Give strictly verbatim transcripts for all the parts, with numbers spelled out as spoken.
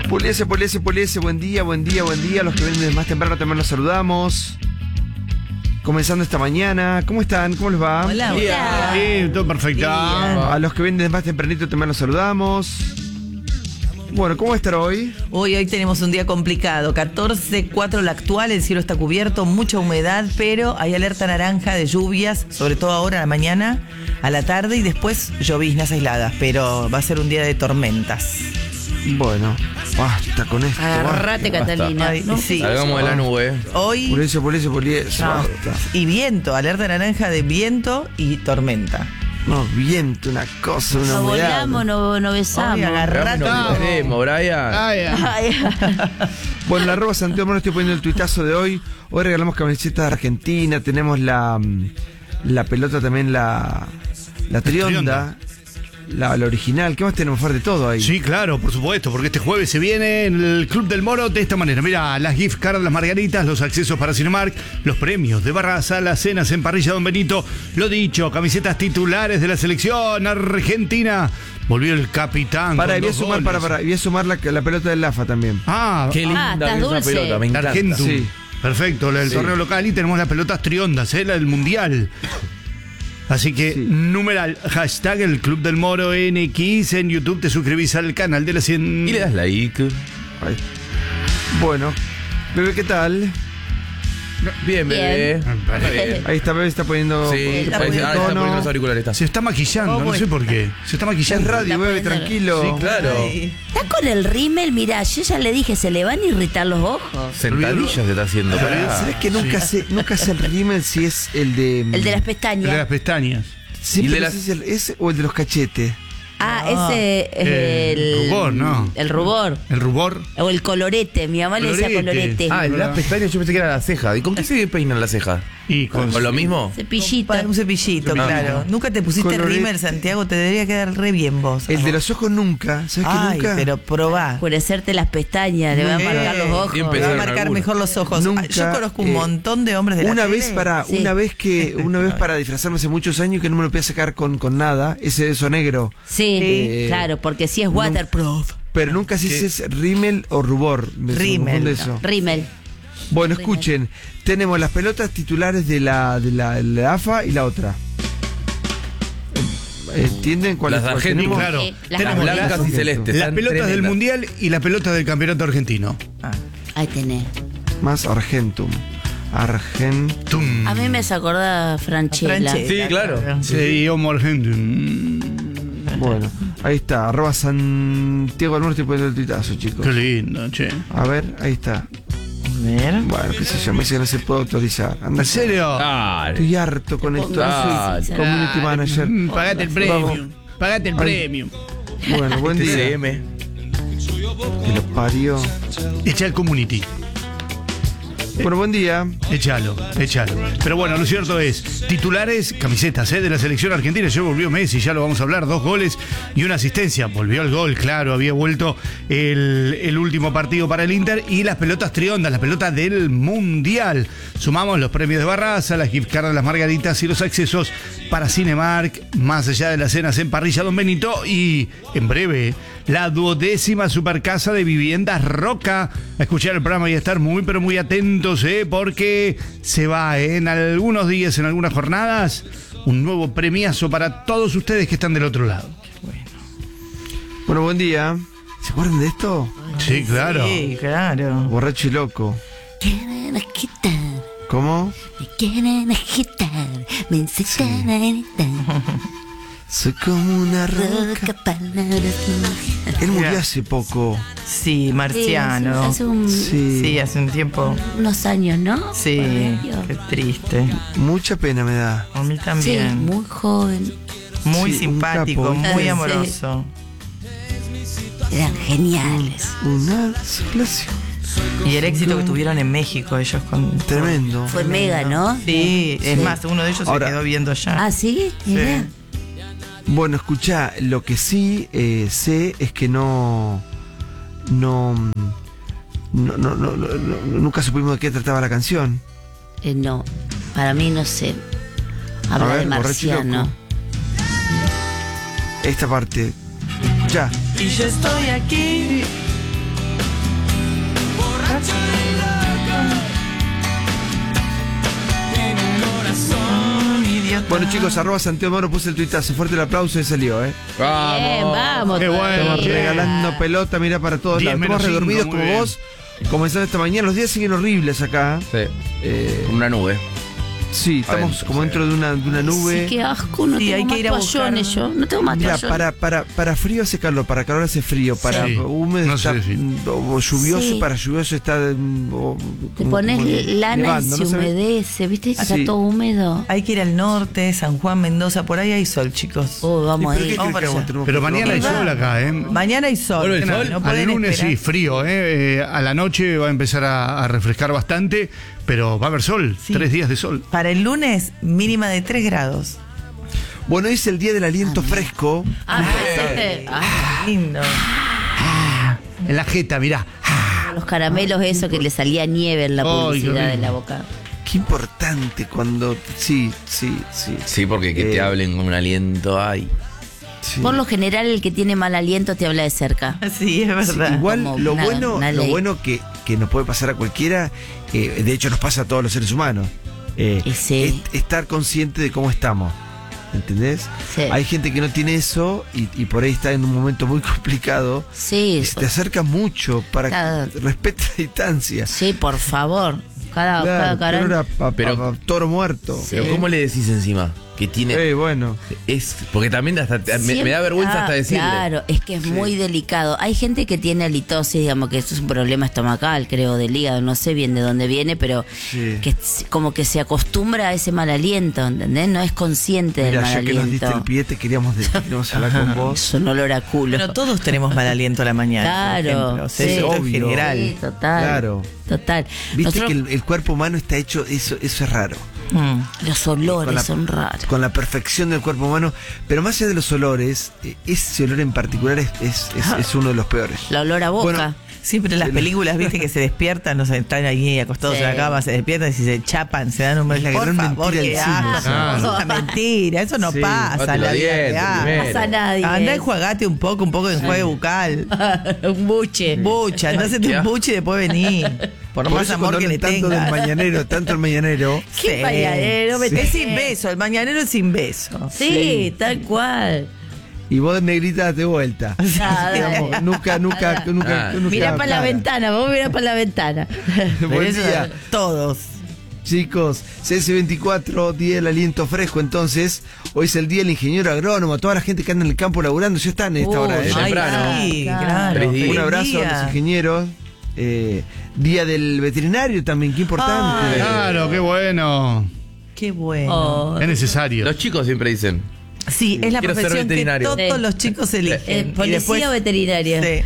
Puliese, Puliese, Puliese, buen día, buen día, buen día. Los que vienen más temprano también los saludamos. Comenzando esta mañana, ¿cómo están? ¿Cómo les va? Hola, hola. Sí, todo perfecto. A los que vienen más tempranito también los saludamos. Bueno, ¿cómo va a estar hoy? Hoy, hoy tenemos un día complicado. catorce cuatro la actual, el cielo está cubierto, mucha humedad, pero hay alerta naranja de lluvias, sobre todo ahora a la mañana, a la tarde y después lloviznas aisladas, pero va a ser un día de tormentas. Bueno, basta con esto. Agarrate, basta. Catalina. Ay, ¿no? sí. Salgamos de la nube. Hoy, Puliese, Puliese, Puliese, no, basta. y viento, alerta naranja de viento y tormenta. No, viento, una cosa, una No humedad. volamos, no, no besamos. Hoy agarrate. Nos veremos, Brian. Ay, ay. Ay, Bueno, la arroba Santiago Moro, estoy poniendo el tuitazo de hoy. Hoy regalamos camisetas de Argentina, tenemos la, la pelota también, la, la trionda, trionda. La, la original. ¿Qué más tenemos? Fuerte de todo ahí. Sí, claro, por supuesto, porque este jueves se viene en el Club del Moro de esta manera. Mira, las gift cards, las margaritas, los accesos para Cinemark, los premios de Barraza, las cenas en Parrilla Don Benito. Lo dicho, camisetas titulares de la selección argentina. Volvió el capitán. Para, con voy a dos sumar, goles. para, para, voy a sumar la, la pelota del AFA también. Ah, Qué linda Ah, que es estás esa dulce. pelota, me la encanta. Argentum. Sí. Perfecto, la del Sí. torneo local y tenemos las pelotas triondas, ¿eh? La del mundial. Así que, Sí. numeral, hashtag el Club del Moro N X en YouTube, te suscribís al canal de la cien. Y le das like. Ahí. Bueno, bebé, ¿qué tal? Bien, bebé. Bien. Ahí está, bebé, está poniendo. Sí, está ahora poniendo está tono. poniendo los auriculares. Está. Se está maquillando, Oh, no sé bueno. por qué. Se está Es maquillando. radio, bebé, poniendo- tranquilo. Sí, claro. Ay. Está con el rímel, mira, yo ya le dije, se le van a irritar los ojos. Sentadillas se está haciendo. pará. ¿Sabes que nunca sé, nunca sé el rímel si es el de. El de las De las pestañas. pestañas. Siempre ¿Y de no sé las- si es el- ese o el de los cachetes. Ah, No. ese es Eh, el rubor, ¿no? El rubor. El rubor. O el colorete, mi mamá le decía Colorete. colorete. Ah, el de las pestañas yo pensé que era la ceja. ¿Y con qué se peinan las cejas? Y con, ¿Con lo mismo? Cepillito. Un cepillito, Cepillito. claro. Nunca te pusiste Colorete. rímel, Santiago, te debería quedar re bien vos. El de los ojos nunca. ¿Sabes que Ay, nunca? pero probá. Oscurecerte las pestañas, le va a Eh, marcar los ojos. siempre Te va a Empezaron marcar algunos. mejor los ojos. Nunca, Ah, Yo conozco un eh, montón de hombres de la Una tele. vez para, Sí. una vez que, una vez para disfrazarme hace muchos años que no me lo podía sacar con, con nada, ese eso negro. Sí, Eh, claro, porque si es waterproof. Pero nunca sé si es rímel o rubor. Me Rímel, confundo no. eso. Rímel. Bueno, escuchen, tenemos las pelotas titulares de la, de la, de la AFA y la otra. ¿Entienden cuál Las de cuál Argentina, tenemos? claro. Sí, las Tenemos blancas. Blancas las- y celestes. las están pelotas del tremendas. mundial y las pelotas del campeonato argentino. Ah. Ahí tenés. Más Argentum. Argentum. Tum. A mí me hace acordar a Franchella. Franchella, Sí, claro. Sí, Homo Argentum. Bueno, ahí está, arroba Santiago del Norte, poniendo el tuitazo, chicos. Qué lindo, che. A ver, ahí está. A ver. Bueno, qué sé yo, me dice que no se puede autorizar. Anda, ¿En serio? Dale. estoy harto con esto. Ah, No soy community manager. Mm, Pagate el premium. Pagate el Ay. premium. Bueno, buen Este día. C M. Que lo parió. Echa el community. Bueno, buen día. Échalo, échalo. Pero bueno, lo cierto es, titulares, camisetas ¿eh? de la selección argentina. Ya volvió Messi, ya lo vamos a hablar, dos goles y una asistencia. Volvió el gol, claro, había vuelto el, el último partido para el Inter y las pelotas triondas, las pelotas del Mundial. Sumamos los premios de Barraza, las gift cards, las margaritas y los accesos para Cinemark, más allá de las cenas en Parrilla Don Benito y en breve la duodécima supercasa de viviendas Roca. A escuchar el programa y a estar muy pero muy atentos, ¿eh? Porque se va ¿eh? en algunos días, en algunas jornadas, un nuevo premiazo para todos ustedes que están del otro lado. Bueno, buen día. ¿Se acuerdan de esto? Sí, claro. Sí, claro. Borracho y loco. Quieren agitar, ¿Cómo? me quieren agitar, me incitan a gritar. Soy como una roca. Roca, palabras mágicas. Él murió hace poco. Sí, Marciano. Sí, hace, hace un- Sí. Sí, hace un tiempo. unos años, ¿no? Sí, Por qué ahí. triste. Mucha pena me da. A mí Sí, también. muy joven. Muy Sí, un simpático, capo. muy Sí. amoroso. Eran geniales. Una relación. Y el éxito que tuvieron en México ellos con... Tremendo. Fue mega, ¿no? Sí, es Sí. más, uno de ellos Ahora- se quedó viendo ya. Ah, ¿sí? Mirá. Bueno, escucha, lo que sí eh, sé es que no, no, no, no, no, no- no- nunca supimos de qué trataba la canción. Eh, no, para mí no sé. Habla A ver, de Borracho y marciano. Loco. Esta parte. Escucha. Y yo estoy aquí ¿Está? Bueno, chicos, arroba Santiago Moro, puse el tuitazo. Fuerte el aplauso y salió, ¿eh? Bien, vamos. Qué bueno. Estamos che. regalando pelota, mira para todos Diez lados. menos Estamos redormidos cinco, como muy bien. vos. Comenzando esta mañana. Los días siguen horribles acá. Sí. Eh, Con una nube. sí, estamos Adentro, como sí. dentro de una, de una nube. Sí, qué asco, no Sí, tengo hay que más ir a toallones buscar. yo. No tengo más Mira, toallones. para, para, para frío hace calor, para calor hace frío, para Sí. húmedo No está, sé, sí. mm, o lluvioso, Sí. para lluvioso está. mm, o- Te como- pones como lana nevando, y ¿no se sabes? humedece, ¿viste? Está Sí. todo húmedo. Hay que ir al norte, San Juan, Mendoza, por ahí hay sol, chicos. Oh, Sí, vamos pero a ¿qué ir. Vamos crees para que allá. vamos? Tenemos Pero que mañana hay probar. sol acá, ¿eh? Mañana hay sol. ¿Vuelve el sol? No Al pueden lunes esperar. sí, frío, ¿eh? Eh, A la noche va a empezar a, a refrescar bastante, pero va a haber sol, Sí. tres días de sol. Para el lunes, mínima de tres grados. Bueno, hoy es el día del aliento fresco. Ah, sí. Ah, Lindo. En la jeta, mirá. los caramelos, eso que le salía nieve en la Ay, qué publicidad de rico. la boca. Qué importante cuando. Sí, sí, sí. Sí, porque que te Eh, hablen con un aliento, ay. sí. Por lo general, el que tiene mal aliento te habla de cerca. Sí, es Sí, verdad. igual como lo una- bueno, una lo ley. bueno que, que nos puede pasar a cualquiera, eh, de hecho nos pasa a todos los seres humanos, eh, Y sí. es estar consciente de cómo estamos. ¿Entendés? Sí. Hay gente que no tiene eso y, y por ahí está en un momento muy complicado. Sí, Y se te acerca mucho para Claro. que respete la distancia. sí, por favor. Cada, Claro, cada pero cara. era pa- pa- Pero- pa- toro muerto. Pero ¿cómo le decís encima? Que tiene. Eh, bueno. Es. Porque también hasta te- me, me Siempre- da vergüenza ah, hasta decirle. Claro, es que es muy delicado. Hay gente que tiene halitosis, digamos que esto es un problema estomacal, creo, del hígado, no sé bien de dónde viene, pero Sí. que s- como que se acostumbra a ese mal aliento, ¿entendés? No es consciente del Mira, mal ya que nos diste el aliento. pie, te queríamos, de- queríamos hablar con vos. Es un olor a culo. Pero todos tenemos mal aliento a la mañana. por Claro, ejemplo. O sea, sí. eso es Obvio. general. Sí, total. Claro. Total. Viste Nosotros- que el, el cuerpo humano está hecho, eso, eso es raro. Mm. los olores Con la- son raros. Con la perfección del cuerpo humano. Pero más allá de los olores, eh, ese olor en particular es, es, es- es uno de los peores. La olor a boca. Bueno, Siempre en las películas, viste, que se despiertan, o sea, están ahí acostados Sí. en la cama, se despiertan y si se chapan, se dan un beso. Es la Por gran favor, mentira qué del cine, asco. claro. Eso es una mentira, eso no Sí. pasa. Lávate en la los vida dientes real. primero. No pasa a nadie. Andá y juegate un poco, un poco de enjuague bucal. un buche. Bucha, andá a hacerte un buche y después vení. Por por más eso amor cuando que le hablan tanto del tengas. mañanero, tanto el mañanero. Qué mañanero, me Es tenés. sin beso, el mañanero es sin beso. Sí, tal cual. Y vos de negrita de vuelta. Nada. Digamos, nunca, nunca, nunca, Ah. nunca. Mirá para la cara. ventana, vos mirá para la ventana. Pero Buen eso- día. Todos. Chicos, C S veinticuatro, día del aliento fresco, entonces, hoy es el día del ingeniero agrónomo, toda la gente que anda en el campo laburando, ya están en esta Uh, hora. ¿eh? ay, temprano. Sí, Claro. claro. Tres días. Un Buen abrazo día. a los ingenieros. Eh, día del veterinario también, qué importante. Ay. Claro, qué bueno. Qué bueno. Oh. Es necesario. Los chicos siempre dicen. Sí, es la Quiero ser profesión que veterinario. todos Sí. los chicos eligen. Eh, Y ¿Policía después- o veterinaria? Sí.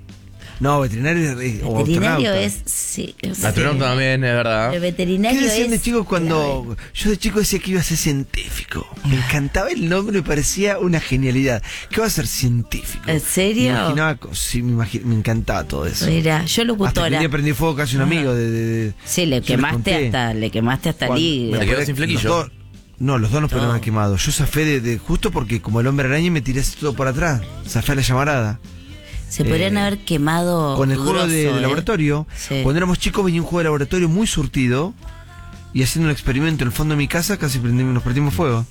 No, veterinario es- o Veterinario astronauta. es. Sí, Astronauta también, es verdad. El ¿Qué veterinario decían de es chicos cuando yo de chico decía que iba a ser científico? Me encantaba el nombre, me parecía una genialidad. ¿Qué va a ser científico? ¿En serio? Me imaginaba, co- sí, me, imagi- me encantaba todo eso. Mira, yo Hasta que un locutora. día prendí fuego casi un amigo de, de- de- Sí, le yo les quemaste conté. hasta, le quemaste hasta el Cuando- hígado. Se quedó Los sin flequillo. dos- no, los dos nos podían No. haber quemado. Yo zafé de, de- justo porque como el hombre araña me tiré todo por atrás. Zafé a la llamarada. Se podrían eh, haber quemado. Con el juego grosso, de, de ¿eh? laboratorio. Sí. Cuando éramos chicos venía un juego de laboratorio muy surtido. Y haciendo un experimento en el fondo de mi casa casi prendimos, nos prendimos fuego.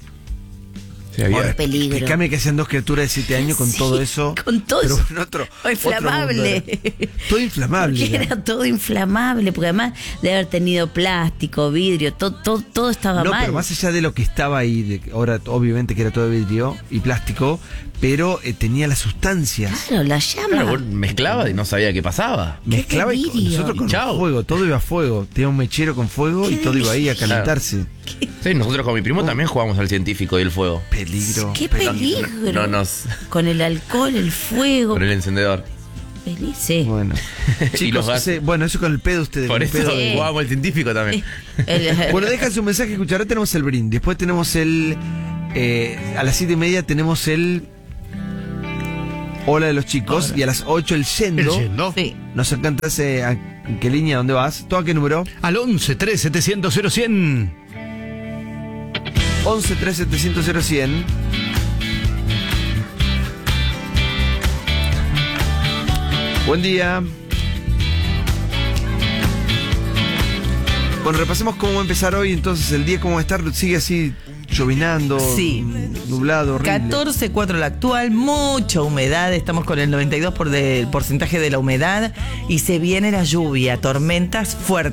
Sí, había- Ahora, peligro. explícame que hacían dos criaturas de siete años con Sí, todo eso. con todo pero eso. en otro, O inflamable. otro mundo era. Todo inflamable. Porque era. era todo inflamable, porque además de haber tenido plástico, vidrio, todo, todo, todo estaba No, mal. pero más allá de lo que estaba ahí, de, ahora obviamente que era todo vidrio y plástico, pero eh, tenía las sustancias. Claro, la llama. Claro, vos mezclabas y no sabía qué pasaba. Mezclaba y con- delirio. nosotros con Y chao. fuego, todo iba a fuego. Tenía un mechero con fuego y Qué todo iba ahí a delicia. calentarse. Sí, nosotros con mi primo también jugamos al científico y el fuego. Peligro. Qué peligro. peligro. No nos. Con el alcohol, el fuego. Con el encendedor. Peli- sí. Bueno, Y chicos, los gases. ese- bueno, eso con el pedo ustedes. Por con el eso pedo Sí. de- jugábamos al científico también. El- Bueno, dejan su mensaje, escuchar. Ahora tenemos el brindis. Después tenemos el. eh, a las siete y media tenemos el. Hola de los chicos. Y a las ocho el El yendo. yendo. Sí. Nos encanta ese. ¿A qué línea? ¿Dónde vas? ¿Todo a qué número? Al once tres setecientos cero cien. once tres setecientos cero cien. Buen día. Bueno, repasemos cómo va a empezar hoy, entonces el día cómo va a estar, sigue así llovinando, Sí. nublado, horrible. catorce cuatro la actual, mucha humedad, estamos con el noventa y dos por ciento de porcentaje de la humedad y se viene la lluvia, tormentas fuertes.